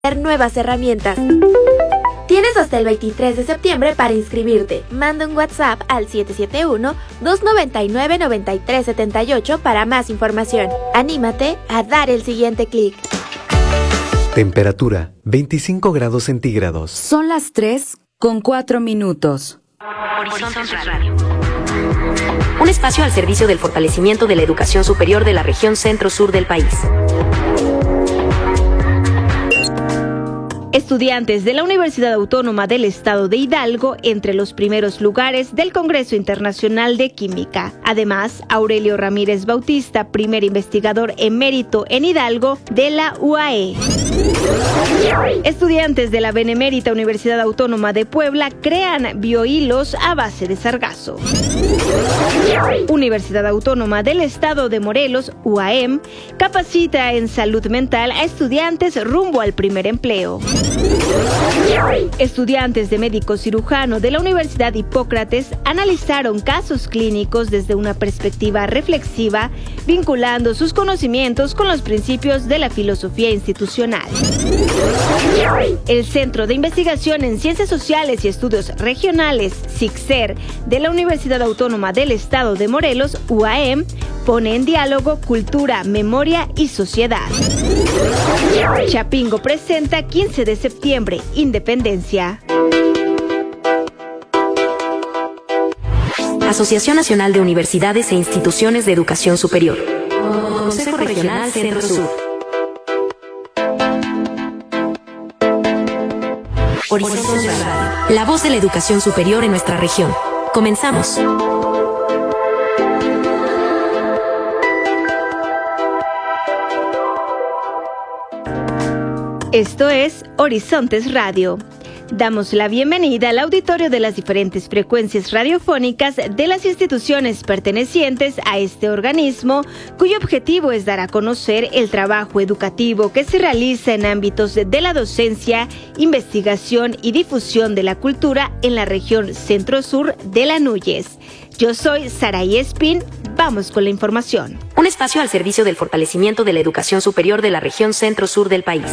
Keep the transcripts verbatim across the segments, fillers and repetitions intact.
nuevas herramientas. Tienes hasta el veintitrés de septiembre para inscribirte. Manda un WhatsApp al siete siete uno, dos nueve nueve, nueve tres siete ocho para más información. Anímate a dar el siguiente clic. Temperatura veinticinco grados centígrados. Son las tres con cuatro minutos. Horizontes Radio. Un espacio al servicio del fortalecimiento de la educación superior de la región centro-sur del país. Estudiantes de la Universidad Autónoma del Estado de Hidalgo entre los primeros lugares del Congreso Internacional de Química. Además, Aurelio Ramírez Bautista, primer investigador emérito en Hidalgo de la U A E. Estudiantes de la Benemérita Universidad Autónoma de Puebla crean biohilos a base de sargazo. Universidad Autónoma del Estado de Morelos, U A E M, capacita en salud mental a estudiantes rumbo al primer empleo. Estudiantes de médico cirujano de la Universidad Hipócrates analizaron casos clínicos desde una perspectiva reflexiva, vinculando sus conocimientos con los principios de la filosofía institucional. El Centro de Investigación en Ciencias Sociales y Estudios Regionales, CICSER, de la Universidad Autónoma del Estado de Morelos, U A E M, pone en diálogo cultura, memoria y sociedad. Chapingo presenta quince de septiembre, Independencia. Asociación Nacional de Universidades e Instituciones de Educación Superior. Consejo Regional Centro-Sur. Horizontes Radio. La voz de la educación superior en nuestra región. Comenzamos. Esto es Horizontes Radio. Damos la bienvenida al auditorio de las diferentes frecuencias radiofónicas de las instituciones pertenecientes a este organismo, cuyo objetivo es dar a conocer el trabajo educativo que se realiza en ámbitos de la docencia, investigación y difusión de la cultura en la región centro-sur de la Núñez. Yo soy Saraí Espín. Vamos con la información. Un espacio al servicio del fortalecimiento de la educación superior de la región centro-sur del país.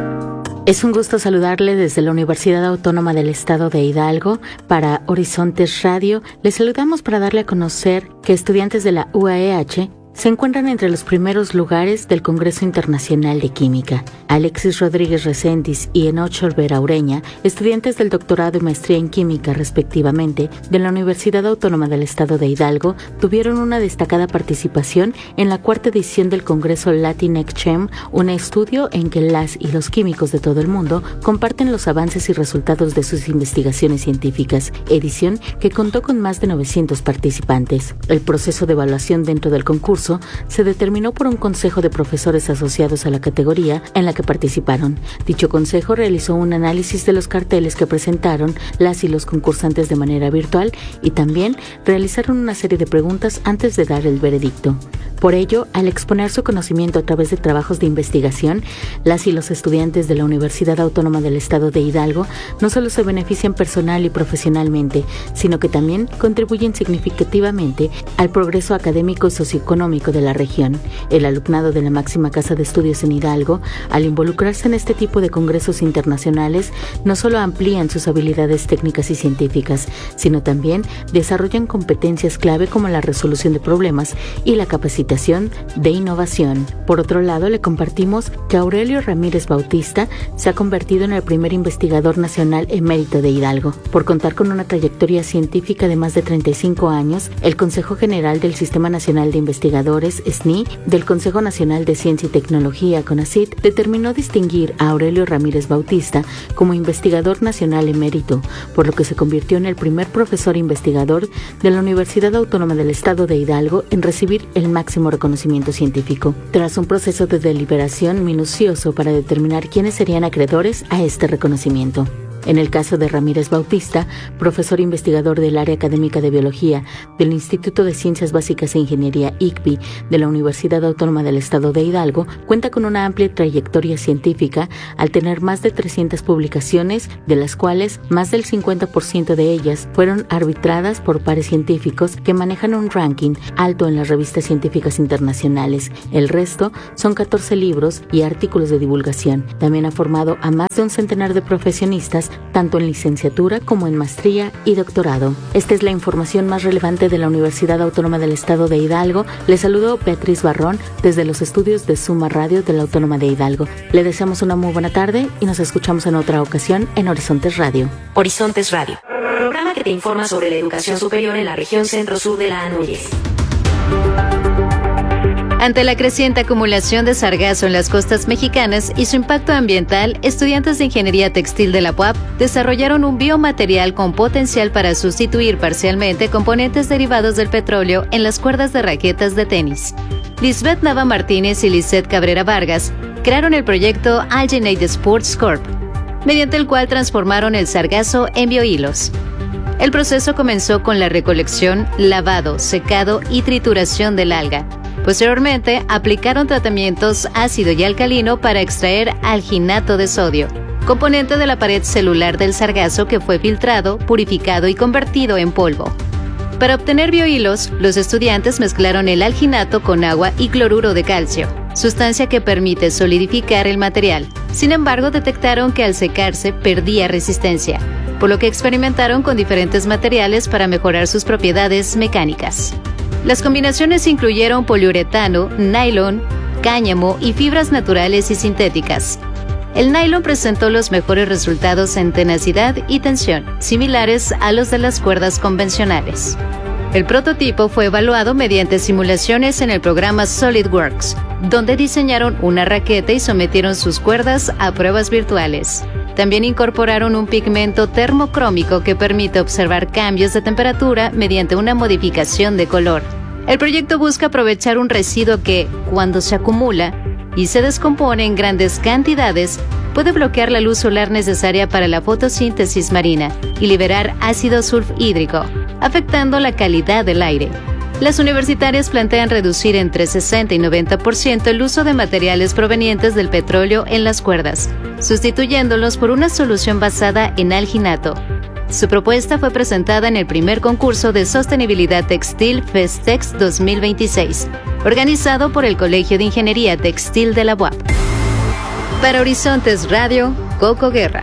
Es un gusto saludarle desde la Universidad Autónoma del Estado de Hidalgo para Horizontes Radio. Les saludamos para darle a conocer que estudiantes de la U A E H se encuentran entre los primeros lugares del Congreso Internacional de Química. Alexis Rodríguez Reséndiz y Enoch Olvera Ureña, estudiantes del doctorado y maestría en química respectivamente de la Universidad Autónoma del Estado de Hidalgo, tuvieron una destacada participación en la cuarta edición del Congreso Latinx-Chem, un estudio en que las y los químicos de todo el mundo comparten los avances y resultados de sus investigaciones científicas, edición que contó con más de novecientos participantes. El proceso de evaluación dentro del concurso se determinó por un consejo de profesores asociados a la categoría en la que participaron. Dicho consejo realizó un análisis de los carteles que presentaron las y los concursantes de manera virtual y también realizaron una serie de preguntas antes de dar el veredicto. Por ello, al exponer su conocimiento a través de trabajos de investigación, las y los estudiantes de la Universidad Autónoma del Estado de Hidalgo no solo se benefician personal y profesionalmente, sino que también contribuyen significativamente al progreso académico y socioeconómico de la región. El alumnado de la máxima casa de estudios en Hidalgo, al involucrarse en este tipo de congresos internacionales, no solo amplían sus habilidades técnicas y científicas, sino también desarrollan competencias clave como la resolución de problemas y la capacitación de innovación. Por otro lado, le compartimos que Aurelio Ramírez Bautista se ha convertido en el primer investigador nacional emérito de Hidalgo. Por contar con una trayectoria científica de más de treinta y cinco años, el Consejo General del Sistema Nacional de Investigadores, S N I, del Consejo Nacional de Ciencia y Tecnología, CONACYT, determinó distinguir a Aurelio Ramírez Bautista como investigador nacional emérito, por lo que se convirtió en el primer profesor investigador de la Universidad Autónoma del Estado de Hidalgo en recibir el máximo reconocimiento científico, tras un proceso de deliberación minucioso para determinar quiénes serían acreedores a este reconocimiento. En el caso de Ramírez Bautista, profesor investigador del área académica de biología del Instituto de Ciencias Básicas e Ingeniería I C B I de la Universidad Autónoma del Estado de Hidalgo, cuenta con una amplia trayectoria científica al tener más de trescientas publicaciones, de las cuales más del cincuenta por ciento de ellas fueron arbitradas por pares científicos que manejan un ranking alto en las revistas científicas internacionales. El resto son catorce libros y artículos de divulgación. También ha formado a más de un centenar de profesionistas, tanto en licenciatura como en maestría y doctorado. Esta es la información más relevante de la Universidad Autónoma del Estado de Hidalgo. Les saludo Beatriz Barrón desde los estudios de Suma Radio de la Autónoma de Hidalgo. Le deseamos una muy buena tarde y nos escuchamos en otra ocasión en Horizontes Radio. Horizontes Radio, programa que te informa sobre la educación superior en la región centro-sur de la A N U Y E S. Ante la creciente acumulación de sargazo en las costas mexicanas y su impacto ambiental, estudiantes de Ingeniería Textil de la U A P desarrollaron un biomaterial con potencial para sustituir parcialmente componentes derivados del petróleo en las cuerdas de raquetas de tenis. Lisbeth Nava Martínez y Lisette Cabrera Vargas crearon el proyecto Alginate Sports Corp, mediante el cual transformaron el sargazo en biohilos. El proceso comenzó con la recolección, lavado, secado y trituración del alga. Posteriormente, aplicaron tratamientos ácido y alcalino para extraer alginato de sodio, componente de la pared celular del sargazo que fue filtrado, purificado y convertido en polvo. Para obtener biohilos, los estudiantes mezclaron el alginato con agua y cloruro de calcio, sustancia que permite solidificar el material. Sin embargo, detectaron que al secarse perdía resistencia, por lo que experimentaron con diferentes materiales para mejorar sus propiedades mecánicas. Las combinaciones incluyeron poliuretano, nylon, cáñamo y fibras naturales y sintéticas. El nylon presentó los mejores resultados en tenacidad y tensión, similares a los de las cuerdas convencionales. El prototipo fue evaluado mediante simulaciones en el programa SolidWorks, donde diseñaron una raqueta y sometieron sus cuerdas a pruebas virtuales. También incorporaron un pigmento termocrómico que permite observar cambios de temperatura mediante una modificación de color. El proyecto busca aprovechar un residuo que, cuando se acumula y se descompone en grandes cantidades, puede bloquear la luz solar necesaria para la fotosíntesis marina y liberar ácido sulfhídrico, afectando la calidad del aire. Las universitarias plantean reducir entre sesenta y noventa por ciento el uso de materiales provenientes del petróleo en las cuerdas, sustituyéndolos por una solución basada en alginato. Su propuesta fue presentada en el primer concurso de sostenibilidad textil Festex dos mil veintiséis, organizado por el Colegio de Ingeniería Textil de la U A P. Para Horizontes Radio, Coco Guerra.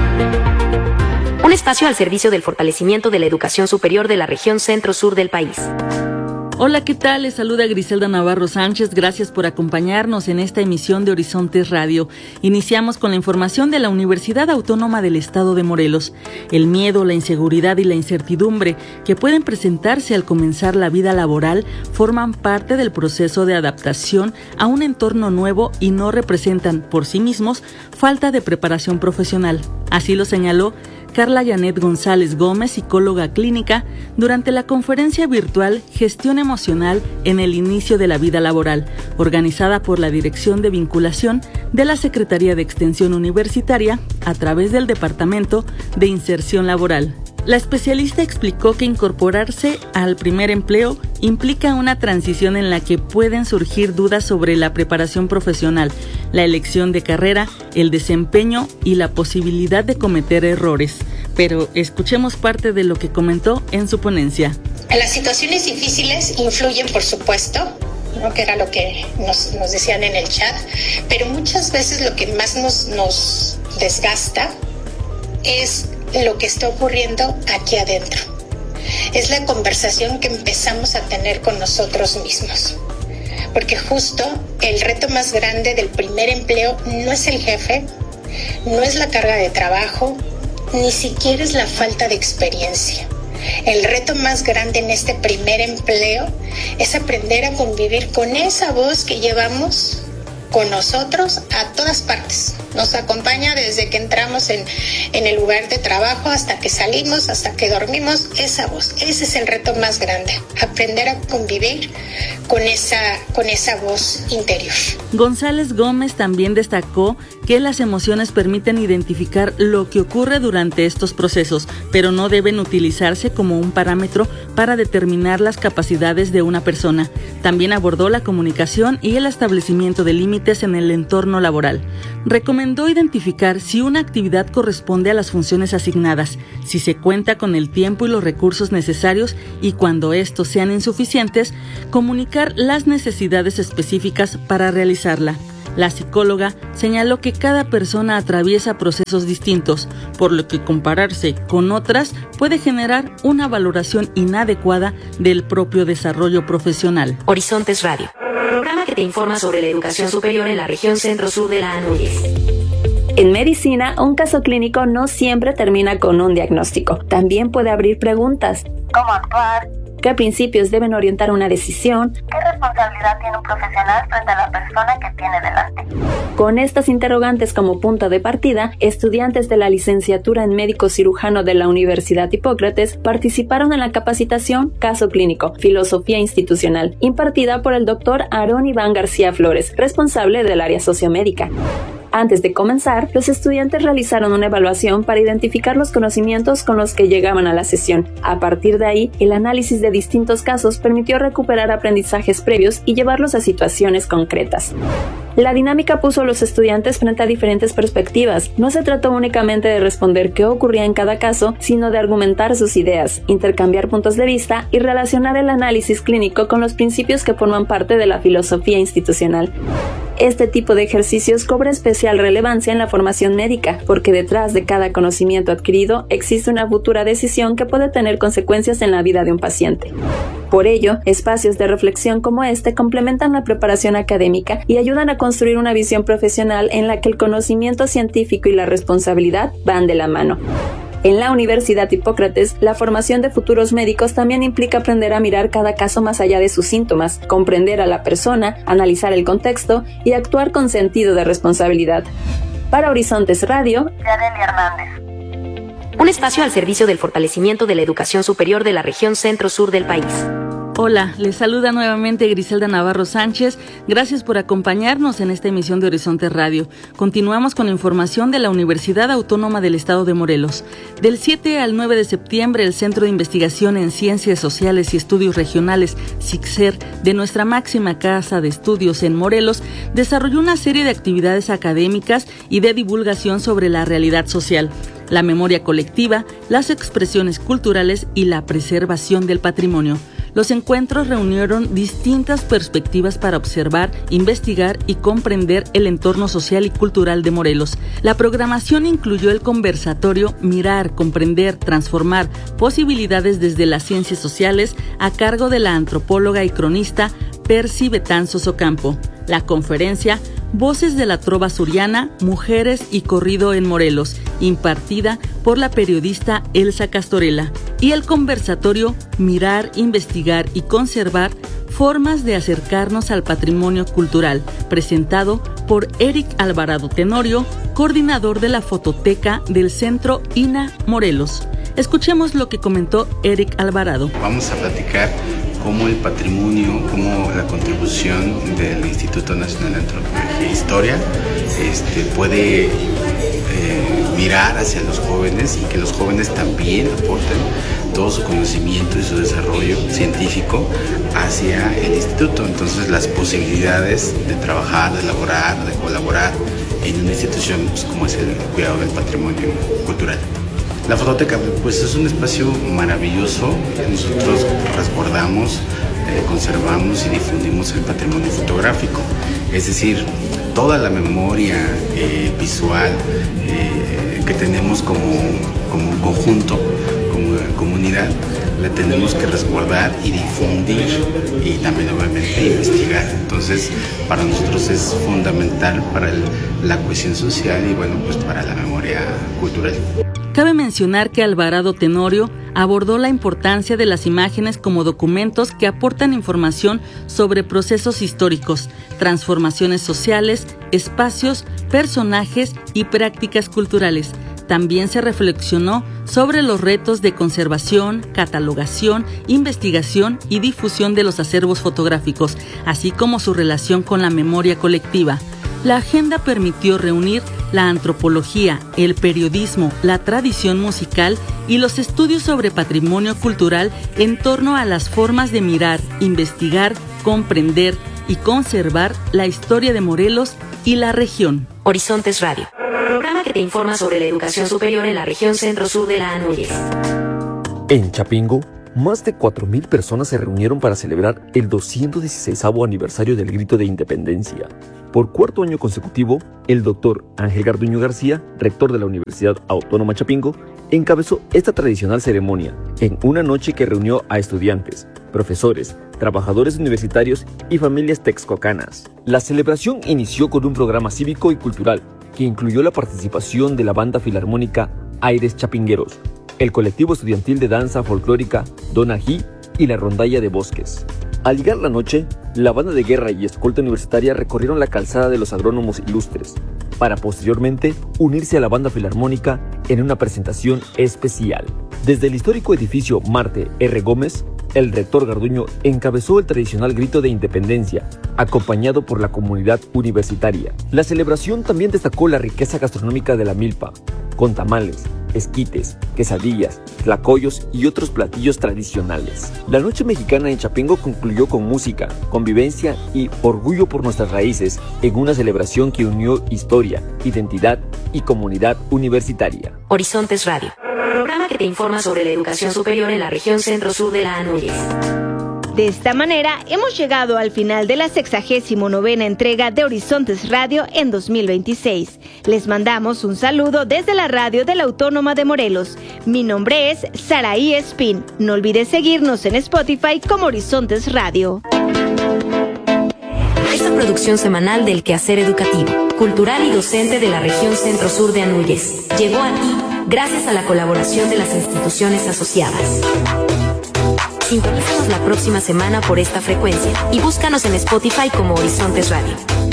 Un espacio al servicio del fortalecimiento de la educación superior de la región centro-sur del país. Hola, ¿qué tal? Les saluda Griselda Navarro Sánchez. Gracias por acompañarnos en esta emisión de Horizontes Radio. Iniciamos con la información de la Universidad Autónoma del Estado de Morelos. El miedo, la inseguridad y la incertidumbre que pueden presentarse al comenzar la vida laboral forman parte del proceso de adaptación a un entorno nuevo y no representan, por sí mismos, falta de preparación profesional. Así lo señaló Carla Janet González Gómez, psicóloga clínica, durante la conferencia virtual Gestión Emocional en el Inicio de la Vida Laboral, organizada por la Dirección de Vinculación de la Secretaría de Extensión Universitaria a través del Departamento de Inserción Laboral. La especialista explicó que incorporarse al primer empleo implica una transición en la que pueden surgir dudas sobre la preparación profesional, la elección de carrera, el desempeño y la posibilidad de cometer errores. Pero escuchemos parte de lo que comentó en su ponencia. Las situaciones difíciles influyen, por supuesto, ¿no? Que era lo que nos, nos decían en el chat, pero muchas veces lo que más nos, nos desgasta es lo que está ocurriendo aquí adentro. Es la conversación que empezamos a tener con nosotros mismos. Porque justo el reto más grande del primer empleo no es el jefe, no es la carga de trabajo, ni siquiera es la falta de experiencia. El reto más grande en este primer empleo es aprender a convivir con esa voz que llevamos con nosotros a todas partes. Nos acompaña desde que entramos en, en el lugar de trabajo hasta que salimos, hasta que dormimos. Esa voz, ese es el reto más grande, aprender a convivir con esa, con esa voz interior. González Gómez también destacó que las emociones permiten identificar lo que ocurre durante estos procesos, pero no deben utilizarse como un parámetro para determinar las capacidades de una persona. También abordó la comunicación y el establecimiento de límites en el entorno laboral. Recomendó identificar si una actividad corresponde a las funciones asignadas, si se cuenta con el tiempo y los recursos necesarios y cuando estos sean insuficientes, comunicar las necesidades específicas para realizarla. La psicóloga señaló que cada persona atraviesa procesos distintos, por lo que compararse con otras puede generar una valoración inadecuada del propio desarrollo profesional. Horizontes Radio, programa que te informa sobre la educación superior en la región centro-sur de la ANUYES. En medicina, un caso clínico no siempre termina con un diagnóstico. También puede abrir preguntas. ¿Cómo actuar? ¿Qué principios deben orientar una decisión? ¿Qué responsabilidad tiene un profesional frente a la persona que tiene delante? Con estas interrogantes como punto de partida, estudiantes de la licenciatura en médico cirujano de la Universidad Hipócrates participaron en la capacitación Caso Clínico, Filosofía Institucional, impartida por el doctor Aarón Iván García Flores, responsable del área sociomédica. Antes de comenzar, los estudiantes realizaron una evaluación para identificar los conocimientos con los que llegaban a la sesión. A partir de ahí, el análisis de distintos casos permitió recuperar aprendizajes previos y llevarlos a situaciones concretas. La dinámica puso a los estudiantes frente a diferentes perspectivas. No se trató únicamente de responder qué ocurría en cada caso, sino de argumentar sus ideas, intercambiar puntos de vista y relacionar el análisis clínico con los principios que forman parte de la filosofía institucional. Este tipo de ejercicios cobra especial relevancia en la formación médica, porque detrás de cada conocimiento adquirido existe una futura decisión que puede tener consecuencias en la vida de un paciente. Por ello, espacios de reflexión como este complementan la preparación académica y ayudan a construir una visión profesional en la que el conocimiento científico y la responsabilidad van de la mano. En la Universidad Hipócrates, la formación de futuros médicos también implica aprender a mirar cada caso más allá de sus síntomas, comprender a la persona, analizar el contexto y actuar con sentido de responsabilidad. Para Horizontes Radio, Yareli Hernández. Un espacio al servicio del fortalecimiento de la educación superior de la región centro-sur del país. Hola, les saluda nuevamente Griselda Navarro Sánchez. Gracias por acompañarnos en esta emisión de Horizonte Radio. Continuamos con la información de la Universidad Autónoma del Estado de Morelos. Del siete al nueve de septiembre, el Centro de Investigación en Ciencias Sociales y Estudios Regionales, CICSER, de nuestra máxima casa de estudios en Morelos, desarrolló una serie de actividades académicas y de divulgación sobre la realidad social, la memoria colectiva, las expresiones culturales y la preservación del patrimonio. Los encuentros reunieron distintas perspectivas para observar, investigar y comprender el entorno social y cultural de Morelos. La programación incluyó el conversatorio Mirar, Comprender, Transformar, Posibilidades desde las Ciencias Sociales, a cargo de la antropóloga y cronista Percy Betanzos Ocampo. La conferencia Voces de la Trova Suriana, Mujeres y Corrido en Morelos, impartida por la periodista Elsa Castorela. Y el conversatorio Mirar, Investigar y Conservar, Formas de acercarnos al patrimonio cultural, presentado por Eric Alvarado Tenorio, coordinador de la fototeca del Centro I N A Morelos. Escuchemos lo que comentó Eric Alvarado. Vamos a platicar cómo el patrimonio, cómo la contribución del Instituto Nacional de Antropología e Historia este, puede eh, mirar hacia los jóvenes y que los jóvenes también aporten todo su conocimiento y su desarrollo científico hacia el instituto. Entonces, las posibilidades de trabajar, de elaborar, de colaborar en una institución pues, como es el cuidado del patrimonio cultural. La fototeca pues es un espacio maravilloso. Nosotros resguardamos, eh, conservamos y difundimos el patrimonio fotográfico, es decir, toda la memoria eh, visual eh, que tenemos como, como un conjunto, como comunidad, la tenemos que resguardar y difundir y también obviamente investigar. Entonces para nosotros es fundamental para el, la cohesión social y bueno pues para la memoria cultural. Cabe mencionar que Alvarado Tenorio abordó la importancia de las imágenes como documentos que aportan información sobre procesos históricos, transformaciones sociales, espacios, personajes y prácticas culturales. También se reflexionó sobre los retos de conservación, catalogación, investigación y difusión de los acervos fotográficos, así como su relación con la memoria colectiva. La agenda permitió reunir la antropología, el periodismo, la tradición musical y los estudios sobre patrimonio cultural en torno a las formas de mirar, investigar, comprender y conservar la historia de Morelos y la región. Horizontes Radio, programa que te informa sobre la educación superior en la región centro-sur de la A N U Y E S. En Chapingo, más de cuatro mil personas se reunieron para celebrar el doscientos dieciseisavo aniversario del Grito de Independencia. Por cuarto año consecutivo, el doctor Ángel Garduño García, rector de la Universidad Autónoma Chapingo, encabezó esta tradicional ceremonia en una noche que reunió a estudiantes, profesores, trabajadores universitarios y familias texcocanas. La celebración inició con un programa cívico y cultural que incluyó la participación de la banda filarmónica Aires Chapingueros, el colectivo estudiantil de danza folclórica Donají y la rondalla de Bosques. Al llegar la noche, la banda de guerra y escolta universitaria recorrieron la calzada de los agrónomos ilustres, para posteriormente unirse a la banda filarmónica en una presentación especial. Desde el histórico edificio Marte R. Gómez, el rector Garduño encabezó el tradicional grito de independencia, acompañado por la comunidad universitaria. La celebración también destacó la riqueza gastronómica de la milpa, con tamales, esquites, quesadillas, tlacoyos y otros platillos tradicionales. La noche mexicana en Chapingo concluyó con música, convivencia y orgullo por nuestras raíces en una celebración que unió historia, identidad y comunidad universitaria. Horizontes Radio, programa que te informa sobre la educación superior en la región centro-sur de la A N U Y E S. De esta manera, hemos llegado al final de la sexagésimo novena entrega de Horizontes Radio en dos mil veintiséis. Les mandamos un saludo desde la radio de la Autónoma de Morelos. Mi nombre es Saraí Espín. No olvides seguirnos en Spotify como Horizontes Radio. Esta producción semanal del quehacer educativo, cultural y docente de la región centro-sur de A N U Y E S llegó a ti gracias a la colaboración de las instituciones asociadas. Sintonízanos la próxima semana por esta frecuencia y búscanos en Spotify como Horizontes Radio.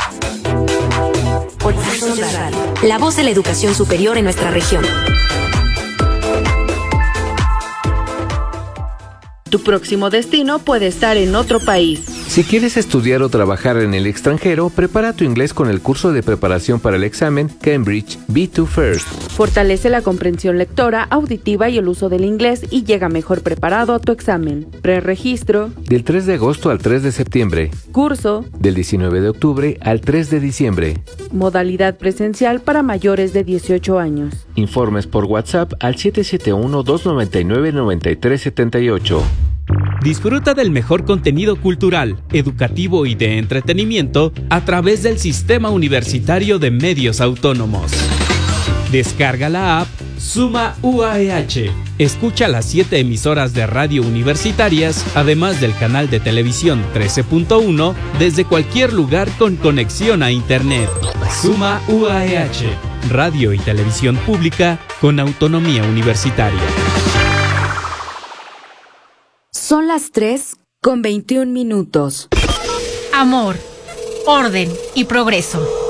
Horizontes Radio, la voz de la educación superior en nuestra región. Tu próximo destino puede estar en otro país. Si quieres estudiar o trabajar en el extranjero, prepara tu inglés con el curso de preparación para el examen Cambridge B dos First. Fortalece la comprensión lectora, auditiva y el uso del inglés y llega mejor preparado a tu examen. Preregistro. Del tres de agosto al tres de septiembre. Curso. Del diecinueve de octubre al tres de diciembre. Modalidad presencial para mayores de dieciocho años. Informes por WhatsApp al siete siete uno, dos nueve nueve, nueve tres siete ocho. Disfruta del mejor contenido cultural, educativo y de entretenimiento a través del Sistema Universitario de Medios Autónomos. Descarga la app Suma U A E H. Escucha las siete emisoras de radio universitarias, además del canal de televisión trece punto uno, desde cualquier lugar con conexión a Internet. Suma U A E H, radio y televisión pública con autonomía universitaria. Son las tres con veintiún minutos. Amor, orden y progreso.